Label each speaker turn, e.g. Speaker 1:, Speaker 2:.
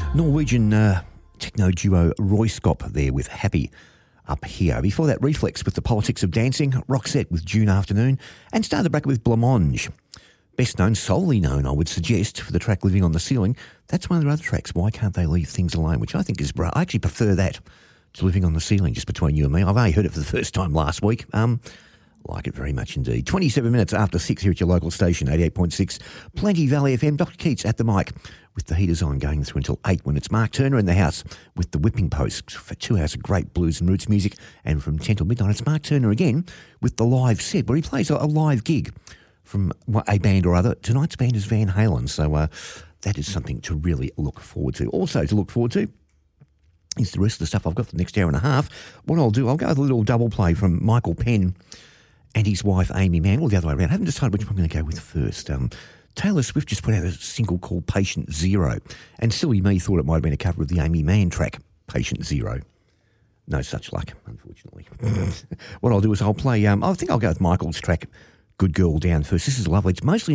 Speaker 1: Norwegian techno duo Royskop there with Happy Up Here. Before that, Reflex with The Politics of Dancing, Roxette with June Afternoon, and started the bracket with Blancmange. Best known, solely known, I would suggest, for the track Living on the Ceiling. That's one of their other tracks, Why Can't They Leave Things Alone, which I think is I actually prefer that to Living on the Ceiling, just between you and me. I've only heard it for the first time last week. Like it very much indeed. 27 minutes after 6 here at your local station, 88.6, Plenty Valley FM. Dr. Keats at the mic with the heaters on, going through until 8 when it's Mark Turner in the house with the Whipping Post for 2 hours of great blues and roots music. And from 10 till midnight, it's Mark Turner again with the live set where he plays a live gig from a band or other. Tonight's band is Van Halen, so that is something to really look forward to. Also to look forward to is the rest of the stuff I've got for the next hour and a half. What I'll do, I'll go with a little double play from Michael Penn and his wife Amy Mann, or the other way around. I haven't decided which one I'm going to go with first. Taylor Swift just put out a single called Patient Zero, and silly me thought it might have been a cover of the Amy Mann track, Patient Zero. No such luck, unfortunately. What I'll do is I'll play, I think I'll go with Michael's track, Good Girl, Down first. This is lovely. It's mostly